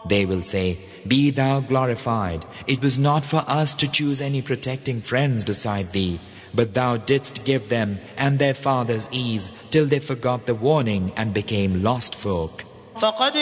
They will say, Be thou glorified. It was not for us to choose any protecting friends beside thee, but thou didst give them and their fathers ease till they forgot the warning and became lost folk. فقد